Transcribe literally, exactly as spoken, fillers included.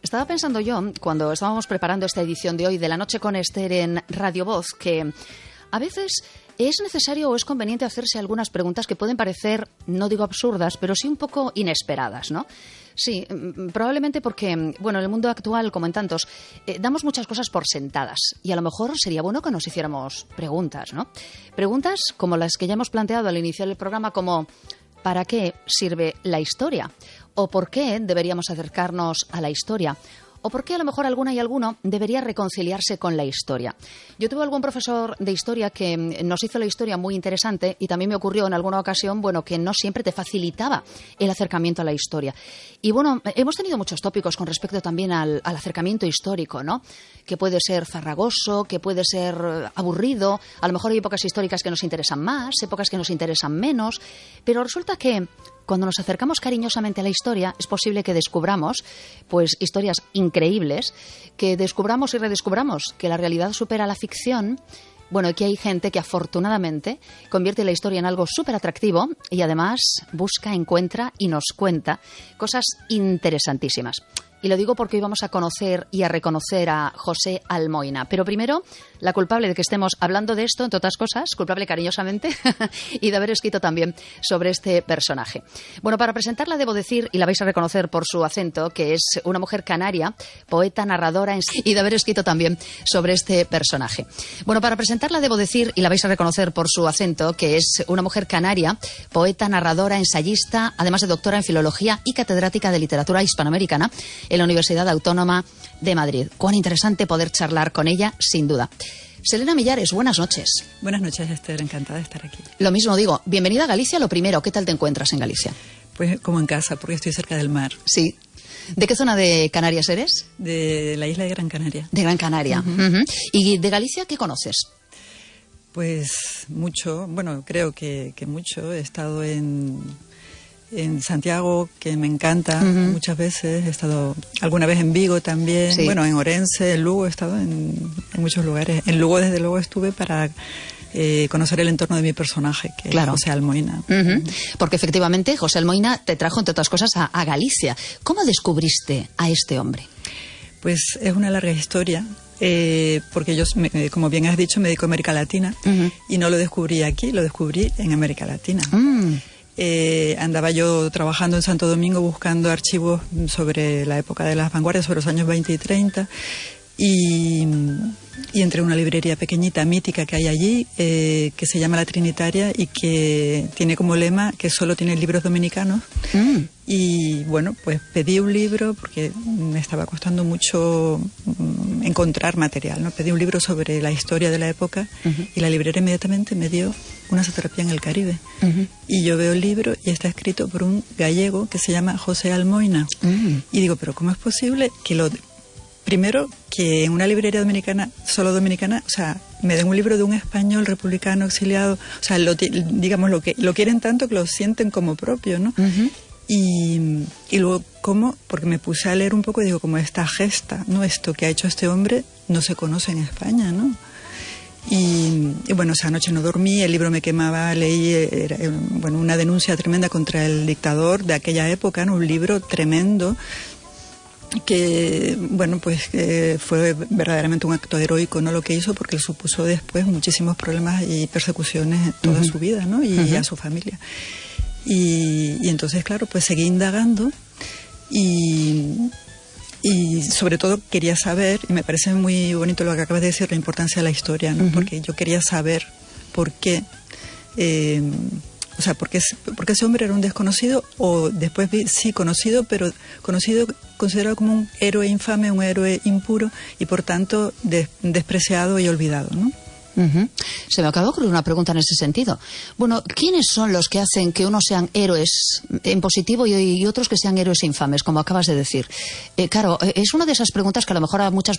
Estaba pensando yo, cuando estábamos preparando esta edición de hoy de La Noche con Esther en Radio Voz, que a veces es necesario o es conveniente hacerse algunas preguntas que pueden parecer, no digo absurdas, pero sí un poco inesperadas, ¿no? Sí, probablemente porque, bueno, en el mundo actual, como en tantos, eh, damos muchas cosas por sentadas y a lo mejor sería bueno que nos hiciéramos preguntas, ¿no? Preguntas como las que ya hemos planteado al iniciar el programa, como ¿para qué sirve la historia? ¿O por qué deberíamos acercarnos a la historia? ¿O por qué a lo mejor alguna y alguno debería reconciliarse con la historia? Yo tuve algún profesor de historia que nos hizo la historia muy interesante y también me ocurrió en alguna ocasión, bueno, que no siempre te facilitaba el acercamiento a la historia. Y bueno, hemos tenido muchos tópicos con respecto también al, al acercamiento histórico, ¿no? Que puede ser farragoso, que puede ser aburrido, a lo mejor hay épocas históricas que nos interesan más, épocas que nos interesan menos, pero resulta que cuando nos acercamos cariñosamente a la historia, es posible que descubramos pues historias increíbles, que descubramos y redescubramos que la realidad supera la ficción. Bueno, aquí hay gente que afortunadamente convierte la historia en algo súper atractivo y además busca, encuentra y nos cuenta cosas interesantísimas. Y lo digo porque hoy vamos a conocer y a reconocer a José Almoina. Pero primero, la culpable de que estemos hablando de esto, entre otras cosas, culpable cariñosamente, y de haber escrito también sobre este personaje. Bueno, para presentarla debo decir, y la vais a reconocer por su acento, que es una mujer canaria, poeta, narradora, y de haber escrito también sobre este personaje. Bueno, para presentarla debo decir, y la vais a reconocer por su acento, que es una mujer canaria, poeta, narradora, ensayista, además de doctora en filología y catedrática de literatura hispanoamericana en la Universidad Autónoma de Madrid. Cuán interesante poder charlar con ella, sin duda. Selena Millares, buenas noches. Buenas noches, Esther, encantada de estar aquí. Lo mismo digo, bienvenida a Galicia. Lo primero, ¿qué tal te encuentras en Galicia? Pues como en casa, porque estoy cerca del mar. Sí. ¿De qué zona de Canarias eres? De la isla de Gran Canaria. De Gran Canaria. Uh-huh. Uh-huh. ¿Y de Galicia qué conoces? Pues mucho, bueno, creo que, que mucho. He estado en... en Santiago, que me encanta, uh-huh. muchas veces. He estado alguna vez en Vigo también, sí. Bueno, en Orense, en Lugo, he estado en, en muchos lugares. En Lugo, desde luego, estuve para eh, conocer el entorno de mi personaje, que claro. es José Almoina. Uh-huh. Porque efectivamente José Almoina te trajo, entre otras cosas, a, a Galicia. ¿Cómo descubriste a este hombre? Pues es una larga historia. Eh, porque yo, me, como bien has dicho, me dedico a América Latina, uh-huh. y no lo descubrí aquí, lo descubrí en América Latina. Uh-huh. Eh, andaba yo trabajando en Santo Domingo buscando archivos sobre la época de las vanguardias, sobre los años veinte y treinta, y, y entré en una librería pequeñita, mítica que hay allí, eh, que se llama La Trinitaria y que tiene como lema que solo tiene libros dominicanos. Mm. Y bueno, pues pedí un libro porque me estaba costando mucho mm, encontrar material, ¿no? Pedí un libro sobre la historia de la época, uh-huh. y la librería inmediatamente me dio Una satrapía en el Caribe. Uh-huh. Y yo veo el libro y está escrito por un gallego que se llama José Almoina. Uh-huh. Y digo, pero ¿cómo es posible que lo... Primero, que en una librería dominicana, solo dominicana, o sea, me den un libro de un español republicano exiliado, o sea, lo, digamos, lo que lo quieren tanto que lo sienten como propio, ¿no? Uh-huh. Y, y luego, ¿cómo? Porque me puse a leer un poco y digo, como esta gesta, ¿no? Esto que ha hecho este hombre no se conoce en España, ¿no? Y, y bueno, esa noche no dormí, el libro me quemaba, leí, era, bueno, una denuncia tremenda contra el dictador de aquella época, ¿no? Un libro tremendo que, bueno, pues eh, fue verdaderamente un acto heroico, ¿no? Lo que hizo, porque le supuso después muchísimos problemas y persecuciones toda uh-huh. su vida, ¿no? Y uh-huh. a su familia. Y, y entonces, claro, pues seguí indagando y, y sobre todo quería saber, y me parece muy bonito lo que acabas de decir, la importancia de la historia, ¿no? Uh-huh. Porque yo quería saber por qué, eh, o sea, por qué, por qué ese hombre era un desconocido, o después vi, sí, conocido, pero conocido, considerado como un héroe infame, un héroe impuro, y por tanto des, despreciado y olvidado, ¿no? Uh-huh. Se me acaba de ocurrir una pregunta en ese sentido. Bueno, ¿quiénes son los que hacen que unos sean héroes en positivo y, y otros que sean héroes infames, como acabas de decir? Eh, claro, es una de esas preguntas que a lo mejor a muchas